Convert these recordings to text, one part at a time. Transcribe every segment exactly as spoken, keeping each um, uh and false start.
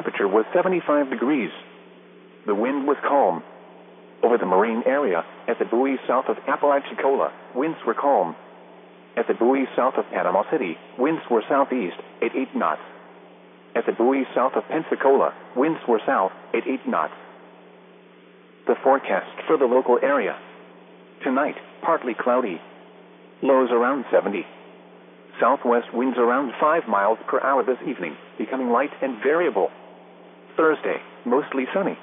Temperature was seventy-five degrees. The wind was calm. Over the marine area, at the buoy south of Apalachicola, winds were calm. At the buoy south of Panama City, winds were southeast at eight knots. At the buoy south of Pensacola, winds were south at eight knots. The forecast for the local area. Tonight, partly cloudy. Lows around seventy. Southwest winds around five miles per hour this evening, becoming light and variable. Thursday, mostly sunny.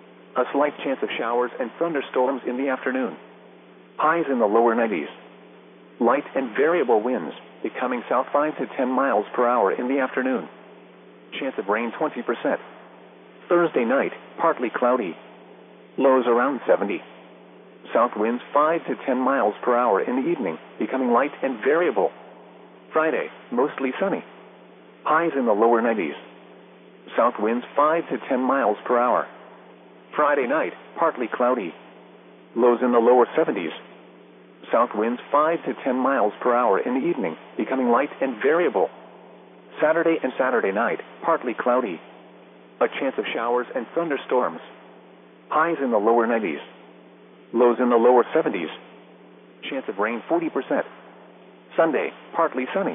A slight chance of showers and thunderstorms in the afternoon. Highs in the lower nineties. Light and variable winds, becoming south five to ten miles per hour in the afternoon. Chance of rain twenty percent. Thursday night, partly cloudy. Lows around seventy. South winds five to ten miles per hour in the evening, becoming light and variable. Friday, mostly sunny. Highs in the lower nineties. South winds five to ten miles per hour. Friday night, partly cloudy. Lows in the lower seventies. South winds five to ten miles per hour in the evening, becoming light and variable. Saturday and Saturday night, partly cloudy. A chance of showers and thunderstorms. Highs in the lower nineties. Lows in the lower seventies. Chance of rain forty percent. Sunday, partly sunny.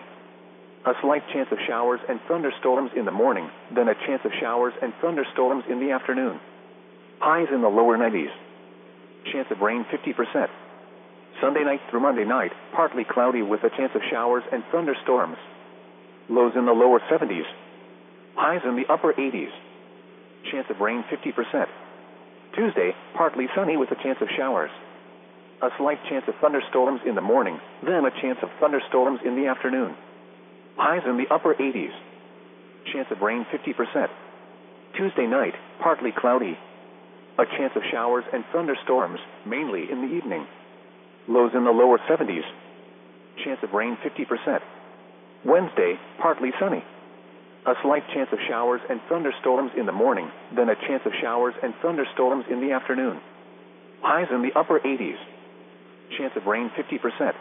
A slight chance of showers and thunderstorms in the morning, then a chance of showers and thunderstorms in the afternoon. Highs in the lower nineties. Chance of rain fifty percent. Sunday night through Monday night, partly cloudy with a chance of showers and thunderstorms. Lows in the lower seventies. Highs in the upper eighties. Chance of rain fifty percent. Tuesday, partly sunny with a chance of showers. A slight chance of thunderstorms in the morning, then a chance of thunderstorms in the afternoon. Highs in the upper eighties. Chance of rain fifty percent. Tuesday night, partly cloudy. A chance of showers and thunderstorms, mainly in the evening. Lows in the lower seventies. Chance of rain fifty percent. Wednesday, partly sunny. A slight chance of showers and thunderstorms in the morning, then a chance of showers and thunderstorms in the afternoon. Highs in the upper eighties. Chance of rain fifty percent.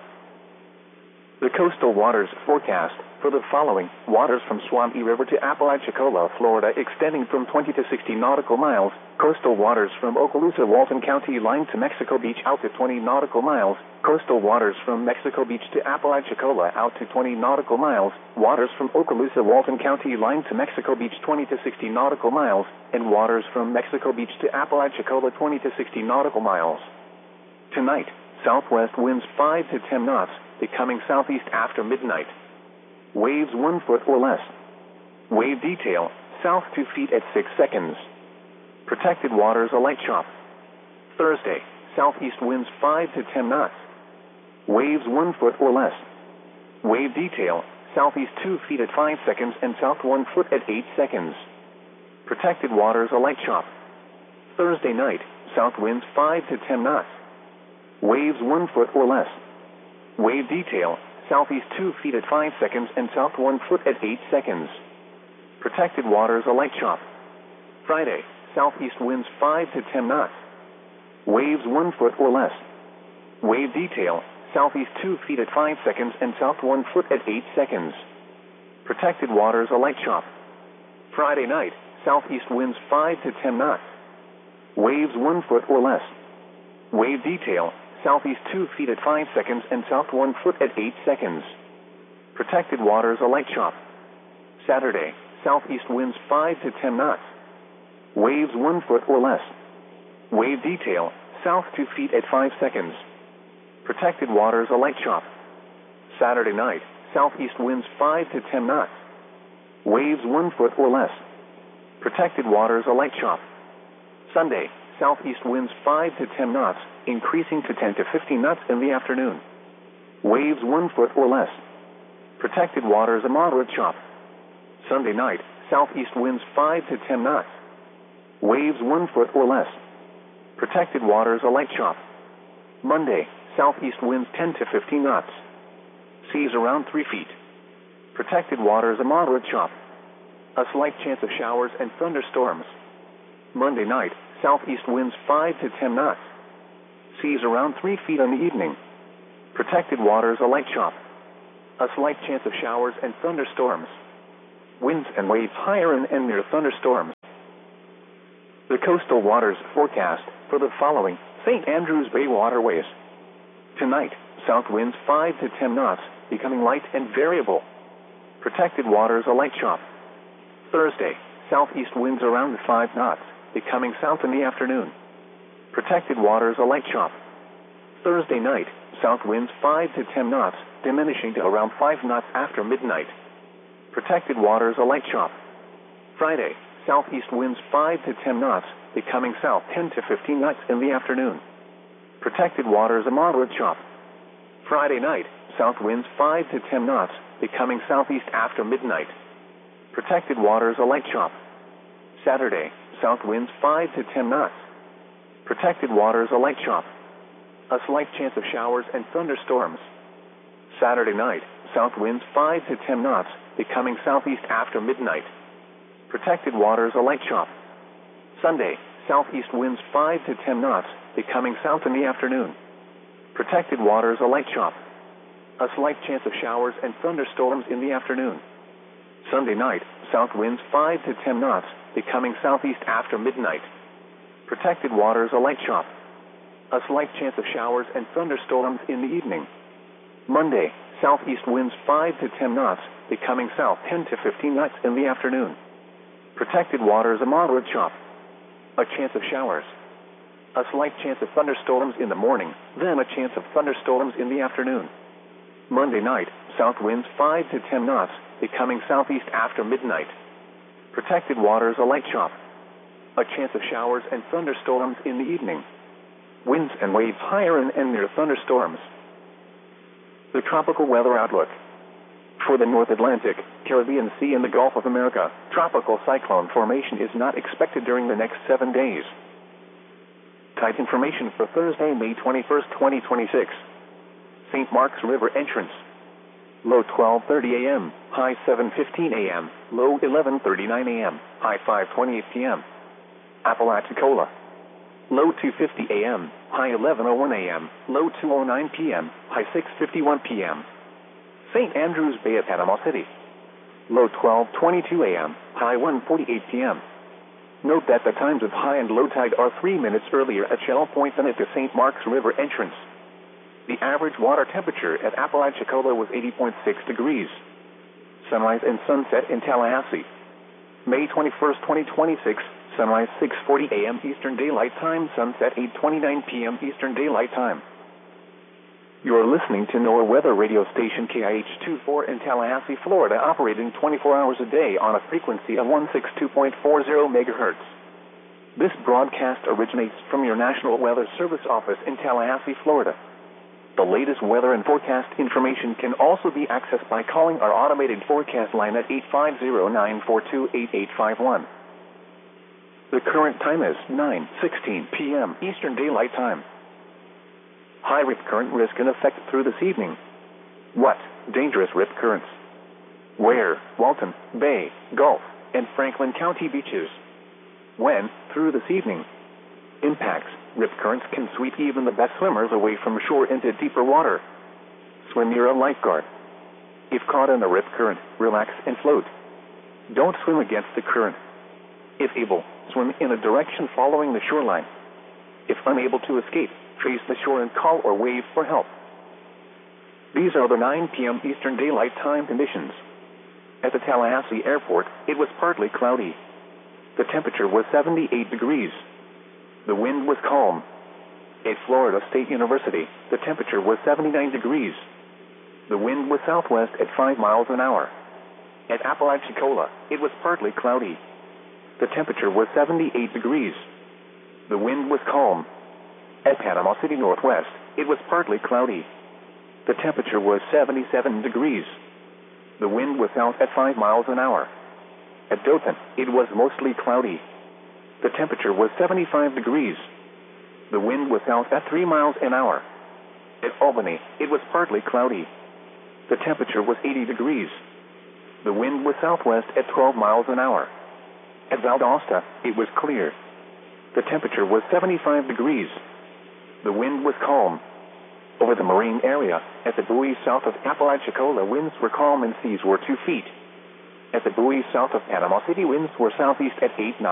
The coastal waters forecast for the following: waters from Suwannee River to Apalachicola, Florida, extending from twenty to sixty nautical miles. Coastal waters from Okaloosa, Walton County line to Mexico Beach out to twenty nautical miles. Coastal waters from Mexico Beach to Apalachicola out to twenty nautical miles. Waters from Okaloosa, Walton County line to Mexico Beach twenty to sixty nautical miles. And waters from Mexico Beach to Apalachicola twenty to sixty nautical miles. Tonight, southwest winds five to ten knots, becoming southeast after midnight. Waves one foot or less. Wave detail, south two feet at six seconds. Protected waters a light chop. Thursday, southeast winds five to ten knots. Waves one foot or less. Wave detail, southeast two feet at five seconds and south one foot at eight seconds. Protected waters a light chop. Thursday night, south winds five to ten knots. Waves one foot or less. Wave detail, southeast two feet at five seconds and south one foot at eight seconds. Protected waters a light chop. Friday, southeast winds five to ten knots. Waves one foot or less. Wave detail, southeast two feet at five seconds and south one foot at eight seconds. Protected waters a light chop. Friday night, southeast winds five to ten knots. Waves one foot or less. Wave detail, southeast two feet at five seconds and south one foot at eight seconds. Protected waters a light chop. Saturday, southeast winds five to ten knots. Waves one foot or less. Wave detail, south two feet at five seconds. Protected waters a light chop. Saturday night, southeast winds five to ten knots. Waves one foot or less. Protected waters a light chop. Sunday, southeast winds five to ten knots, increasing to ten to fifteen knots in the afternoon. Waves one foot or less. Protected waters a moderate chop. Sunday night, southeast winds five to ten knots. Waves one foot or less. Protected waters a light chop. Monday, southeast winds ten to fifteen knots. Seas around three feet. Protected waters a moderate chop. A slight chance of showers and thunderstorms. Monday night, southeast winds five to ten knots. Seas around three feet on the evening. Protected waters a light chop. A slight chance of showers and thunderstorms. winds and waves higher and, and near thunderstorms. The coastal waters forecast for the following Saint Andrews Bay waterways. Tonight, south winds five to ten knots, becoming light and variable. Protected waters a light chop. Thursday, southeast winds around five knots, becoming south in the afternoon. Protected waters a light chop. Thursday night, south winds five to ten knots, diminishing to around five knots after midnight. Protected waters a light chop. Friday, southeast winds five to ten knots, becoming south ten to fifteen knots in the afternoon. Protected waters a moderate chop. Friday night, south winds five to ten knots, becoming southeast after midnight. Protected waters a light chop. Saturday, south winds five to ten knots. Protected waters a light chop. A slight chance of showers and thunderstorms. Saturday night, south winds five to ten knots, becoming southeast after midnight. Protected waters a light chop. Sunday, southeast winds five to ten knots, becoming south in the afternoon. Protected waters a light chop. A slight chance of showers and thunderstorms in the afternoon. Sunday night, south winds five to ten knots, becoming southeast after midnight. Protected waters a light chop. A slight chance of showers and thunderstorms in the evening. Monday, southeast winds five to ten knots, becoming south ten to fifteen knots in the afternoon. Protected waters a moderate chop. A chance of showers. A slight chance of thunderstorms in the morning, then a chance of thunderstorms in the afternoon. Monday night, south winds five to ten knots, becoming southeast after midnight. Protected waters a light chop. A chance of showers and thunderstorms in the evening. Winds and waves higher and, and near thunderstorms. The tropical weather outlook. For the North Atlantic, Caribbean Sea and the Gulf of America, tropical cyclone formation is not expected during the next seven days. Tide information for Thursday, May twenty-first, twenty twenty-six. Saint Mark's River entrance. Low twelve thirty a m, high seven fifteen a m, low eleven thirty-nine a m, high five twenty-eight p m Apalachicola. Low two fifty a m, high eleven oh one a m, low two oh nine p m, high six fifty-one p m Saint Andrews Bay at Panama City. Low twelve twenty-two a m, high one forty-eight p m Note that the times of high and low tide are three minutes earlier at Shell Point than at the Saint Mark's River entrance. The average water temperature at Apalachicola was eighty point six degrees. Sunrise and sunset in Tallahassee. May twenty-first, twenty twenty-six, sunrise six forty a m Eastern Daylight Time, sunset eight twenty-nine p m Eastern Daylight Time. You are listening to NOAA Weather Radio Station K I H twenty-four in Tallahassee, Florida, operating twenty-four hours a day on a frequency of one sixty-two point four zero megahertz. This broadcast originates from your National Weather Service office in Tallahassee, Florida. The latest weather and forecast information can also be accessed by calling our automated forecast line at eight five zero, nine four two, eight eight five one. The current time is nine sixteen p m Eastern Daylight Time. High rip current risk in effect through this evening. What? Dangerous rip currents. Where? Walton, Bay, Gulf, and Franklin County beaches. When? Through this evening. Impacts. Rip currents can sweep even the best swimmers away from shore into deeper water. Swim near a lifeguard. If caught in a rip current, relax and float. Don't swim against the current. If able, swim in a direction following the shoreline. If unable to escape, trace the shore and call or wave for help. These are the nine p m Eastern Daylight Time conditions. At the Tallahassee Airport, it was partly cloudy. The temperature was seventy-eight degrees. The wind was calm. At Florida State University, the temperature was seventy-nine degrees. The wind was southwest at five miles an hour. At Apalachicola, it was partly cloudy. The temperature was seventy-eight degrees. The wind was calm. At Panama City Northwest, it was partly cloudy. The temperature was seventy-seven degrees. The wind was south at five miles an hour. At Dothan, it was mostly cloudy. The temperature was seventy-five degrees. The wind was south at three miles an hour. At Albany, it was partly cloudy. The temperature was eighty degrees. The wind was southwest at twelve miles an hour. At Valdosta, it was clear. The temperature was seventy-five degrees. The wind was calm. Over the marine area, at the buoys south of Apalachicola, winds were calm and seas were two feet. At the buoy south of Panama City, winds were southeast at eight knots.